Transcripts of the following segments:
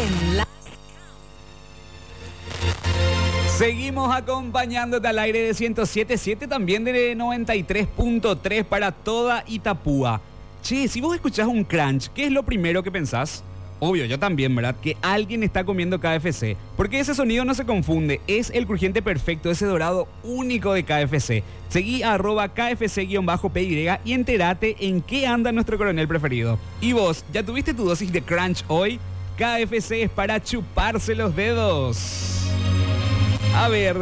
en la... Seguimos acompañándote al aire de 107.7, también de 93.3 para toda Itapúa. Che, si vos escuchás un crunch, ¿qué es lo primero que pensás? Obvio, yo también, ¿verdad? Que alguien está comiendo KFC. Porque ese sonido no se confunde, es el crujiente perfecto, ese dorado único de KFC. Seguí a @KFC_PY y entérate en qué anda nuestro coronel preferido. Y vos, ¿ya tuviste tu dosis de crunch hoy? KFC es para chuparse los dedos. A ver,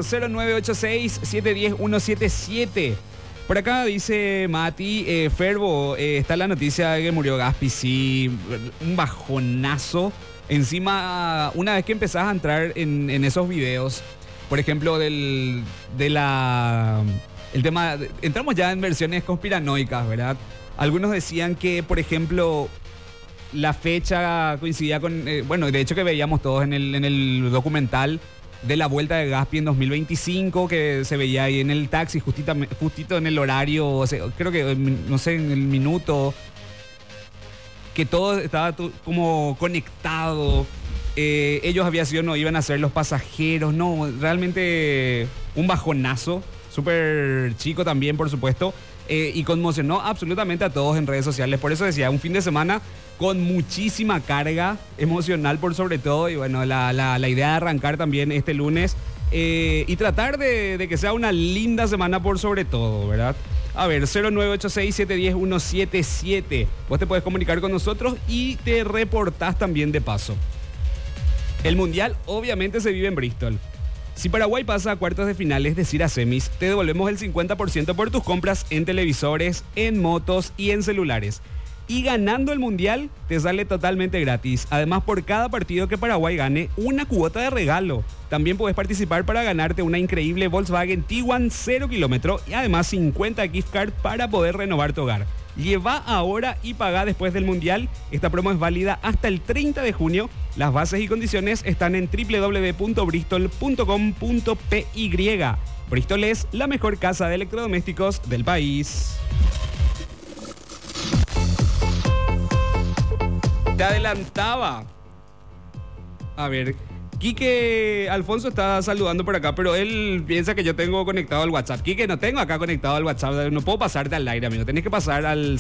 0986-710-177. Por acá dice Mati, Ferbo, está la noticia de que murió Gaspi, sí, un bajonazo. Encima, una vez que empezás a entrar en esos videos, por ejemplo, el tema, entramos ya en versiones conspiranoicas, ¿verdad? Algunos decían que, por ejemplo, la fecha coincidía con, bueno, de hecho que veíamos todos en el documental de la vuelta de Gaspi en 2025, que se veía ahí en el taxi, justito en el horario, o sea, creo que, no sé, en el minuto, que todo estaba como conectado. Ellos habían sido, no iban a ser los pasajeros, no, realmente un bajonazo, súper chico también, por supuesto, y conmocionó absolutamente a todos en redes sociales. Por eso decía, un fin de semana con muchísima carga emocional por sobre todo, y bueno, la idea de arrancar también este lunes y tratar de que sea una linda semana por sobre todo, ¿verdad? A ver, 0986-710-177. Vos te puedes comunicar con nosotros y te reportás también de paso. El Mundial obviamente se vive en Bristol. Si Paraguay pasa a cuartos de final, es decir, a semis, te devolvemos el 50% por tus compras en televisores, en motos y en celulares. Y ganando el Mundial, te sale totalmente gratis. Además, por cada partido que Paraguay gane, una cuota de regalo. También puedes participar para ganarte una increíble Volkswagen Tiguan 0 kilómetro y además 50 gift card para poder renovar tu hogar. Lleva ahora y paga después del Mundial. Esta promo es válida hasta el 30 de junio. Las bases y condiciones están en www.bristol.com.py. Bristol es la mejor casa de electrodomésticos del país. Te adelantaba. A ver, Quique Alfonso está saludando por acá, pero él piensa que yo tengo conectado al WhatsApp. Quique, no tengo acá conectado al WhatsApp. No puedo pasarte al aire, amigo. Tenés que pasar al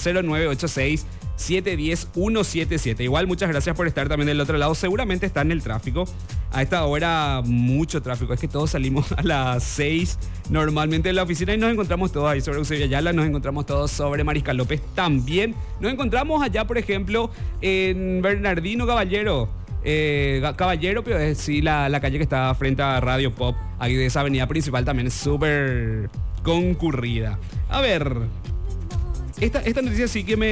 0986-710-177. Igual, muchas gracias por estar también del otro lado. Seguramente está en el tráfico. A esta hora, mucho tráfico. Es que todos salimos a las 6 normalmente de la oficina y nos encontramos todos ahí sobre Eusebio Ayala. Nos encontramos todos sobre Mariscal López también. Nos encontramos allá, por ejemplo, en Bernardino Caballero. Caballero, pero es sí la calle que está frente a Radio Pop, ahí de esa avenida principal también es súper concurrida. A ver, esta noticia sí que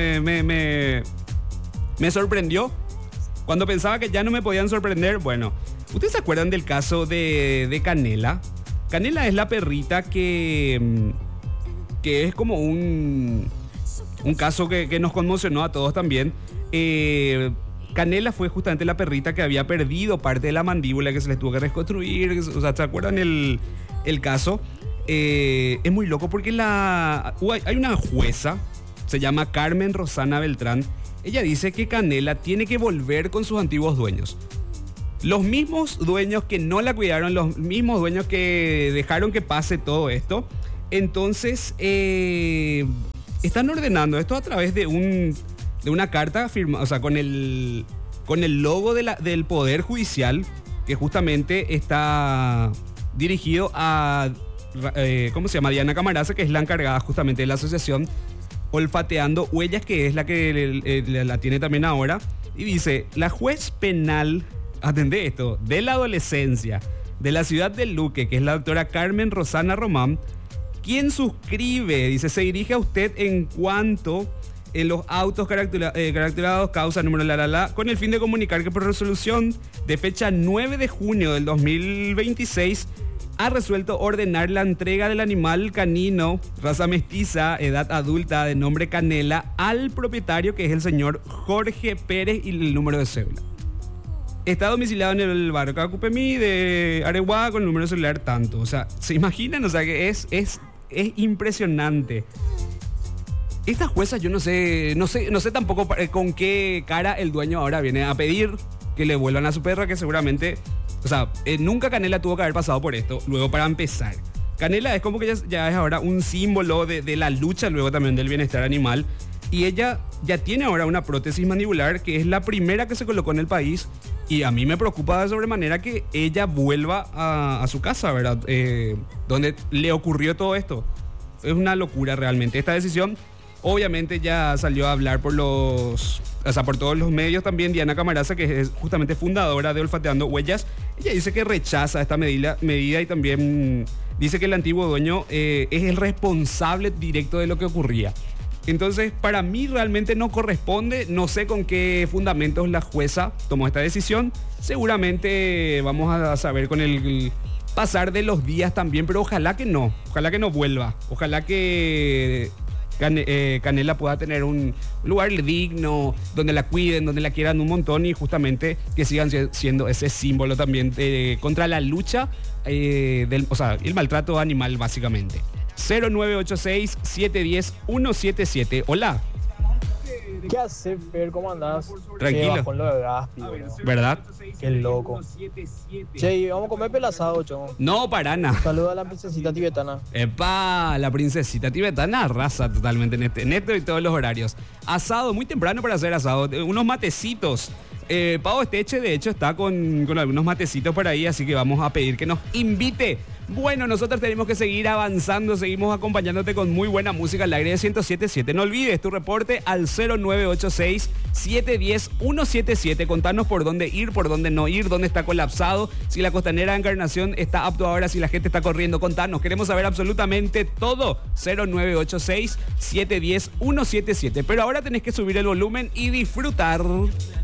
me sorprendió. Cuando pensaba que ya no me podían sorprender, bueno, ¿ustedes se acuerdan del caso de Canela? Canela es la perrita que es como un caso que nos conmocionó a todos también. Canela fue justamente la perrita que había perdido parte de la mandíbula, que se les tuvo que reconstruir. O sea, ¿se acuerdan el caso? Es muy loco porque hay una jueza, se llama Carmen Rosana Beltrán. Ella dice que Canela tiene que volver con sus antiguos dueños. Los mismos dueños que no la cuidaron, los mismos dueños que dejaron que pase todo esto. Entonces, están ordenando esto a través de una carta firmada, o sea, con el logo del Poder Judicial, que justamente está dirigido a, ¿cómo se llama? Diana Camaraza, que es la encargada justamente de la asociación Olfateando Huellas, que es la que la tiene también ahora. Y dice, la juez penal, atendé esto, de la adolescencia de la ciudad de Luque, que es la doctora Carmen Rosana Román, quien suscribe, dice, se dirige a usted en cuanto en los autos caracterizados causa número con el fin de comunicar que por resolución de fecha 9 de junio del 2026 ha resuelto ordenar la entrega del animal canino, raza mestiza, edad adulta, de nombre Canela, al propietario, que es el señor Jorge Pérez, y el número de cédula. Está domiciliado en el barrio Cacupemí de Areguá con el número de celular tanto. O sea, ¿se imaginan? O sea, que es impresionante. Esta jueza, yo no sé tampoco con qué cara el dueño ahora viene a pedir que le vuelvan a su perra, que seguramente, o sea, nunca Canela tuvo que haber pasado por esto. Luego, para empezar, Canela es como que ya es ahora un símbolo de la lucha, luego también del bienestar animal. Y ella ya tiene ahora una prótesis mandibular que es la primera que se colocó en el país. Y a mí me preocupa de sobremanera que ella vuelva a su casa, ¿verdad? Donde le ocurrió todo esto. Es una locura realmente. Esta decisión, obviamente, ya salió a hablar por todos los medios también. Diana Camaraza, que es justamente fundadora de Olfateando Huellas, ella dice que rechaza esta medida y también dice que el antiguo dueño es el responsable directo de lo que ocurría. Entonces, para mí realmente no corresponde. No sé con qué fundamentos la jueza tomó esta decisión. Seguramente vamos a saber con el pasar de los días también, pero ojalá que no vuelva. Ojalá que Canela pueda tener un lugar digno, donde la cuiden, donde la quieran un montón y justamente que sigan siendo ese símbolo también contra la lucha el maltrato animal, básicamente. 0986-710-177. Hola. ¿Qué haces, Fer? ¿Cómo andás? Tranquilo. Con lo de Gaspi, ¿Verdad? Qué loco. Che, vamos a comer pelazado, chongo. No, para nada. Saluda a la princesita tibetana. Epa, la princesita tibetana arrasa totalmente en este y todos los horarios. Asado, muy temprano para hacer asado. Unos matecitos. Pavo Esteche, de hecho, está con algunos matecitos por ahí, así que vamos a pedir que nos invite. Bueno, nosotros tenemos que seguir avanzando, seguimos acompañándote con muy buena música al aire de 107.7. No olvides tu reporte al 0986-710-177. Contanos por dónde ir, por dónde no ir, dónde está colapsado, si la costanera de Encarnación está apto ahora, si la gente está corriendo. Contanos, queremos saber absolutamente todo. 0986-710-177. Pero ahora tenés que subir el volumen y disfrutar.